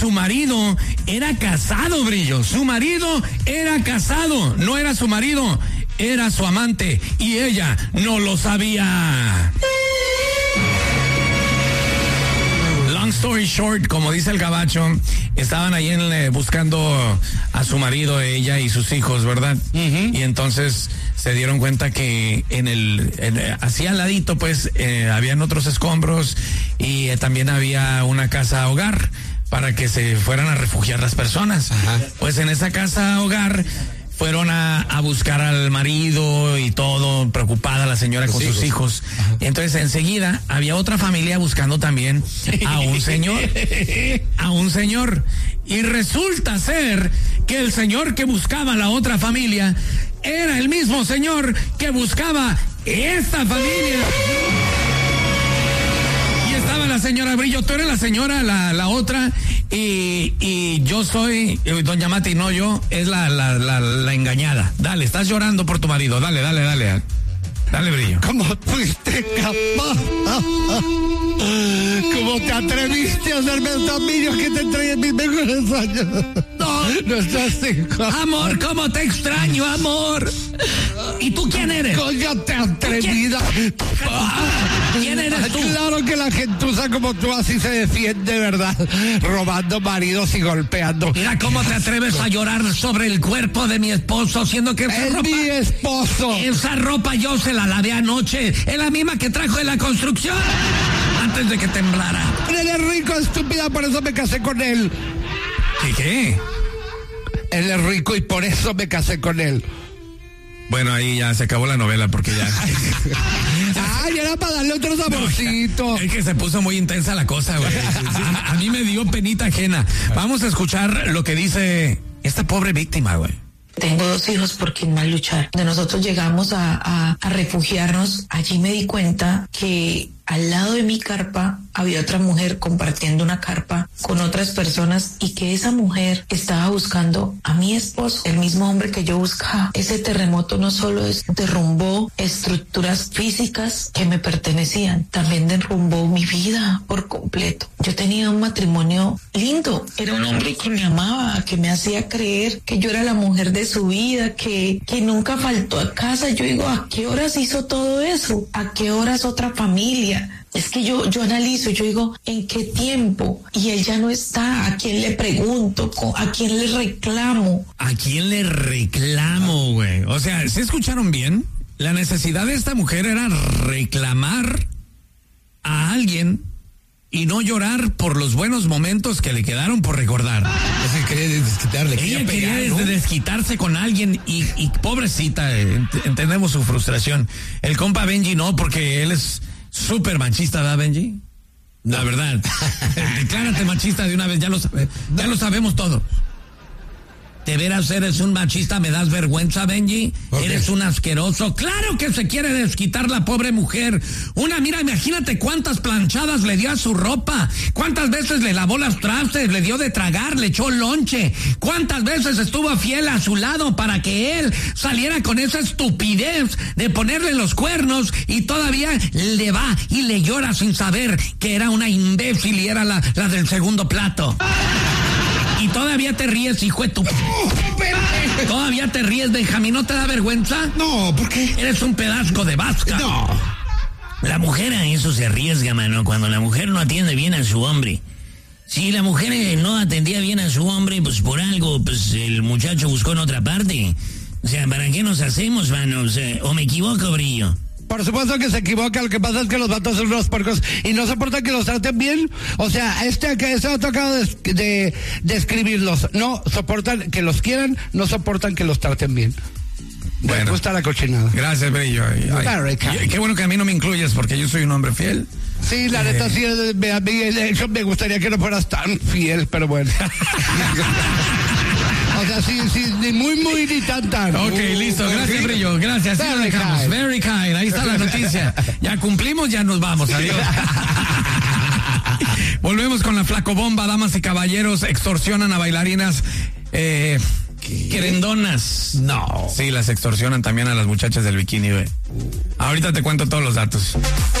su marido era casado, Brillo. Su marido era casado. No era su marido, era su amante. Y ella no lo sabía. Long story short, como dice el gabacho, estaban ahí buscando a su marido, ella y sus hijos, ¿verdad? Uh-huh. Y entonces se dieron cuenta que así al ladito, pues, habían otros escombros y también había una casa hogar para que se fueran a refugiar las personas. Ajá. Pues en esa casa hogar fueron a buscar al marido y todo, preocupada la señora con sus hijos. Entonces enseguida había otra familia buscando también a un señor. Y resulta ser que el señor que buscaba la otra familia era el mismo señor que buscaba esta familia. Y estaba la señora Brillo, tú eres la señora, la otra, y yo soy, doña Mati, no yo, es la engañada. Dale, estás llorando por tu marido, dale. Dale, Brillo. ¿Cómo fuiste capaz? ¿Cómo te atreviste a hacerme estos vídeos que te entregué en mis mejores años? No estás hijos. Amor, ¿cómo te extraño, amor? ¿Y tú quién eres? ¡Cállate, atrevida! ¿Quién eres tú? Claro que la gentuza como tú así se defiende, ¿verdad? Robando maridos y golpeando. Mira cómo te atreves a llorar sobre el cuerpo de mi esposo, siendo que esa ropa... mi esposo! Esa ropa yo se la lavé anoche. Es la misma que trajo de la construcción antes de que temblara. Él es rico, estúpida, por eso me casé con él. ¿Qué? Él es rico y por eso me casé con él. Bueno, ahí ya se acabó la novela porque ya... Ay, era para darle otro saborcito. No, es que se puso muy intensa la cosa, güey. A mí me dio penita ajena. Vamos a escuchar lo que dice esta pobre víctima, güey. Tengo 2 hijos por quien más luchar. Cuando nosotros llegamos a refugiarnos, allí me di cuenta que al lado de mi carpa había otra mujer compartiendo una carpa con otras personas y que esa mujer estaba buscando a mi esposo, el mismo hombre que yo buscaba. Ese terremoto no solo derrumbó estructuras físicas que me pertenecían, también derrumbó mi vida por completo. Yo tenía un matrimonio lindo, era un hombre que me amaba, que me hacía creer que yo era la mujer de su vida, que nunca faltó a casa. Yo digo, ¿a qué horas hizo todo eso? ¿A qué horas otra familia? Es que yo analizo, yo digo, ¿en qué tiempo? Y él ya no está. ¿A quién le pregunto? ¿A quién le reclamo? ¿A quién le reclamo, güey? O sea, ¿se escucharon bien? La necesidad de esta mujer era reclamar a alguien y no llorar por los buenos momentos que le quedaron por recordar. Es que quería desquitarle. Ella quería desquitarse con alguien y pobrecita, entendemos su frustración. El compa Benji no, porque él es súper machista, ¿verdad, Benji? No. La verdad. Declárate machista de una vez, ya lo sabemos todo. ¿De veras eres un machista? ¿Me das vergüenza, Benji? Okay. Eres un asqueroso. Claro que se quiere desquitar la pobre mujer. Mira, imagínate cuántas planchadas le dio a su ropa. Cuántas veces le lavó las trastes, le dio de tragar, le echó lonche. Cuántas veces estuvo fiel a su lado para que él saliera con esa estupidez de ponerle los cuernos y todavía le va y le llora sin saber que era una imbécil y era la del segundo plato. Y todavía te ríes, hijo de tu... Todavía te ríes, Benjamín, ¿no te da vergüenza? No, ¿por qué? Eres un pedazo de vasca. No. La mujer a eso se arriesga, mano, cuando la mujer no atiende bien a su hombre. Si la mujer no atendía bien a su hombre, pues por algo, pues el muchacho buscó en otra parte. O sea, ¿para qué nos hacemos, mano? O sea, ¿o me equivoco, Brillo? Por supuesto que se equivoca, lo que pasa es que los vatos son unos puercos y no soportan que los traten bien. O sea, que ha tocado de describirlos. No soportan que los quieran, no soportan que los traten bien. Bueno, me gusta la cochinada. Gracias, Brillo. Qué bueno que a mí no me incluyes porque yo soy un hombre fiel. Sí, la neta sí, de hecho me gustaría que no fueras tan fiel, pero bueno. O sea, sí, ni muy, ni tan. Ok, listo, gracias, Brillo, gracias. Así lo dejamos. Very kind, ahí está la noticia. Ya cumplimos, ya nos vamos, adiós. Volvemos con la flacobomba, damas y caballeros, extorsionan a bailarinas querendonas. No. Sí, las extorsionan también a las muchachas del bikini, güey. Ahorita te cuento todos los datos.